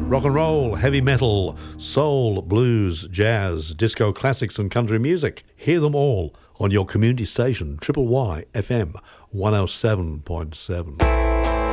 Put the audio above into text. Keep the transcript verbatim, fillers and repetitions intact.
Rock and roll, heavy metal, soul, blues, jazz, disco classics and country music. Hear them all on your community station, Triple Y F M one oh seven point seven.